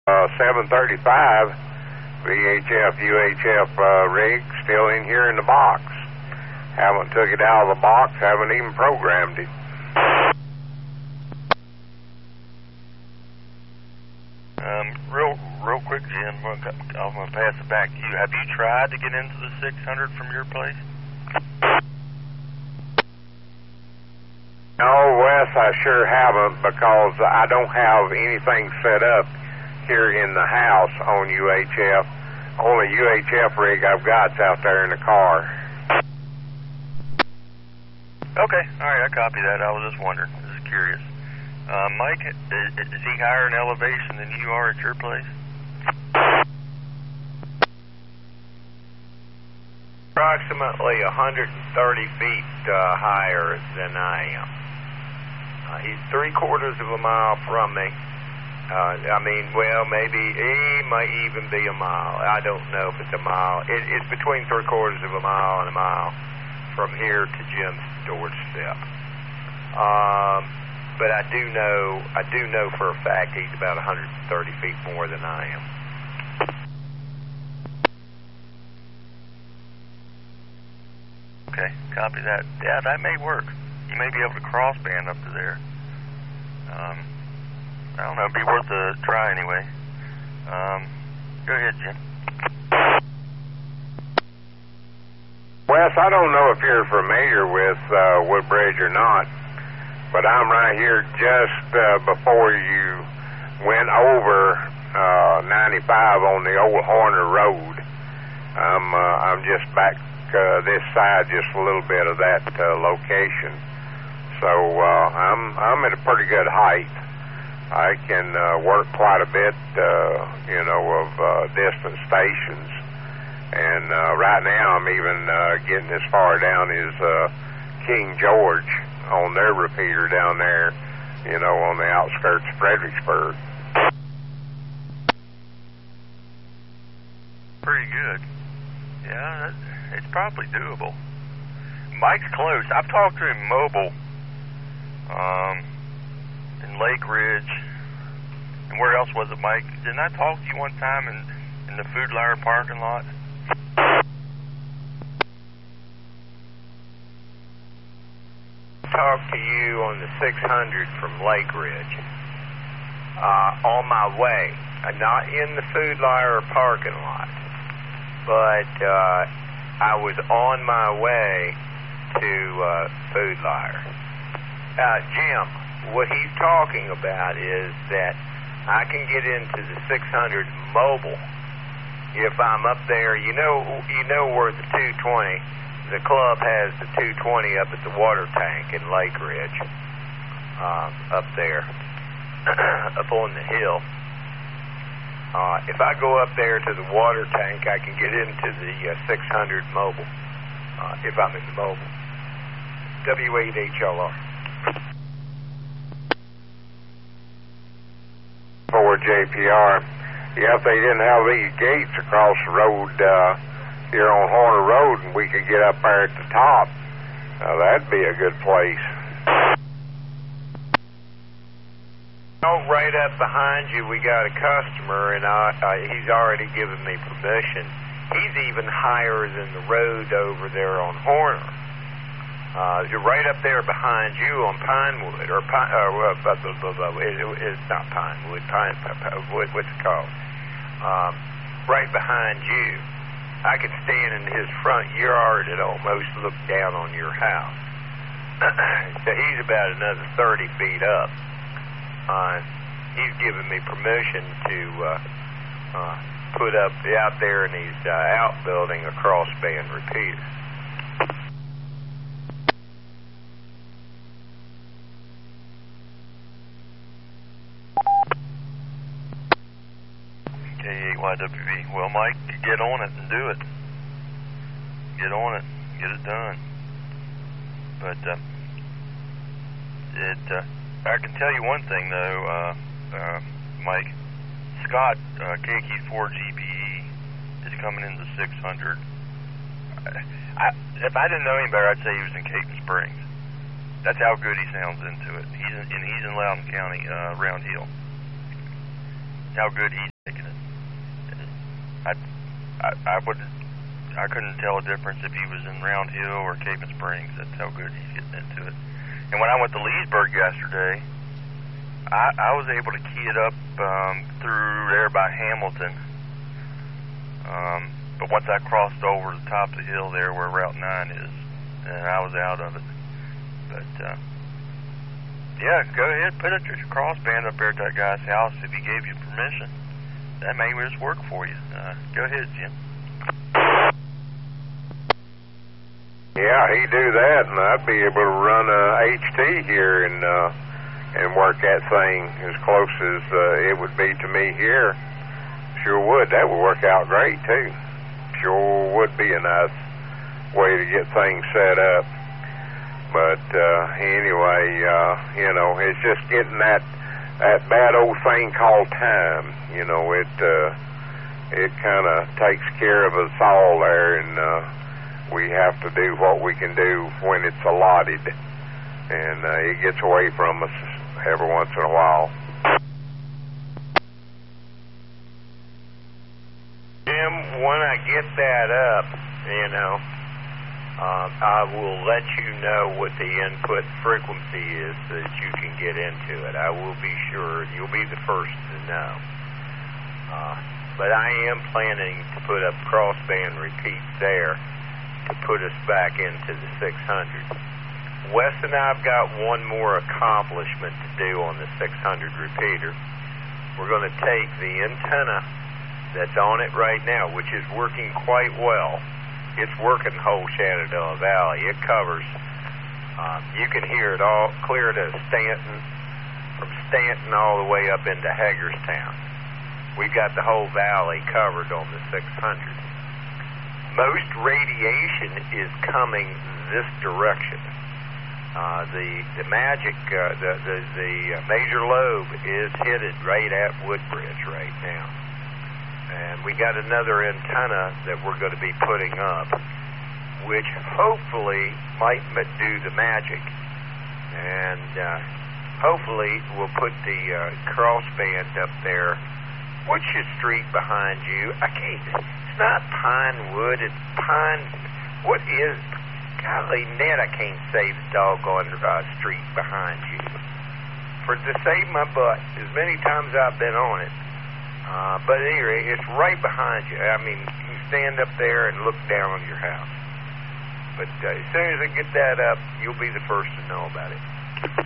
735 VHF UHF rig still in here in the box. Haven't took it out of the box, haven't even programmed it. Real quick, Jim, I'm going to pass it back to you. Have you tried to get into the 600 from your place? No, Wes, I sure haven't, because I don't have anything set up here in the house on UHF. Only UHF rig I've got's out there in the car. Okay, all right, I copy that. I was just wondering, just curious. Mike, is he higher in elevation than you are at your place? Approximately 130 feet higher than I am. He's 3/4 of a mile from me. Maybe he might even be a mile. I don't know if it's a mile. It's between 3/4 of a mile and a mile from here to Jim's doorstep. But I do know for a fact he's about 130 feet more than I am. Okay, copy that. Yeah, that may work. You may be able to crossband up to there. I don't know, it'd be worth a try anyway. Go ahead, Jim. Wes, I don't know if you're familiar with Woodbridge or not, but I'm right here just before you went over 95 on the old Horner Road. I'm just back this side, just a little bit of that location. So I'm at a pretty good height. I can work quite a bit, of distant stations. And right now I'm even getting as far down as King George on their repeater down there, on the outskirts of Fredericksburg. Pretty good. Yeah, it's probably doable. Mike's close. I've talked to him mobile in Lake Ridge. And where else was it, Mike? Didn't I talk to you one time in the Food Liar parking lot? Talked to you on the 600 from Lake Ridge. On my way. Not in the Food Liar parking lot, but I was on my way to Food Liar. Jim, what he's talking about is that I can get into the 600 mobile if I'm up there. You know where the 220, the club has the 220 up at the water tank in Lake Ridge, up there, up on the hill. If I go up there to the water tank, I can get into the 600 mobile, if I'm in the mobile. W8HLR. For JPR. Yeah, if they didn't have these gates across the road here on Horner Road, and we could get up there at the top, that'd be a good place. Right up behind you, we got a customer, and he's already given me permission. He's even higher than the road over there on Horner. You're right up there behind you on Pinewood, or it's not Pinewood, what's it called? Right behind you. I could stand in his front yard and almost look down on your house. So he's about another 30 feet up. He's given me permission to put up out there in his outbuilding a crossband repeater. K8YWV. Well, Mike, get on it and do it. Get on it, get it done. But I can tell you one thing though, Mike. Scott, KQ4GBE, is coming into 600. If I didn't know any better, I'd say he was in Caton Springs. That's how good he sounds into it. He's in Loudoun County, Round Hill. How good he taking it. I couldn't tell a difference if he was in Round Hill or Cave Springs. That's how good he's getting into it. And when I went to Leesburg yesterday, I was able to key it up through there by Hamilton. But once I crossed over the top of the hill there where Route 9 is, and I was out of it. But, yeah, go ahead, put a crossband up there at that guy's house if he gave you permission. That may just work for you. Go ahead, Jim. Yeah, he'd do that, and I'd be able to run a HT here and work that thing as close as it would be to me here. Sure would. That would work out great, too. Sure would be a nice way to get things set up. But anyway, it's just getting that bad old thing called time. It kind of takes care of us all there, and we have to do what we can do when it's allotted. And it gets away from us every once in a while. Jim, when I get that up, I will let you know what the input frequency is so that you can get into it. I will be sure. You'll be the first to know. But I am planning to put up crossband repeats there to put us back into the 600. Wes and I have got one more accomplishment to do on the 600 repeater. We're going to take the antenna that's on it right now, which is working quite well. It's working the whole Shenandoah Valley. It covers, you can hear it all clear to Stanton, from Stanton all the way up into Hagerstown. We've got the whole valley covered on the 600. Most radiation is coming this direction. The magic, the major lobe is headed right at Woodbridge right now. And we got another antenna that we're going to be putting up, which hopefully might do the magic. And hopefully we'll put the crossband up there. What's your street behind you? It's not Pinewood, it's Pine... What is... Golly, Ned, I can't say the doggone street behind you. For to save my butt, as many times I've been on it. But anyway, it's right behind you. I mean, you can stand up there and look down on your house. But as soon as I get that up, you'll be the first to know about it.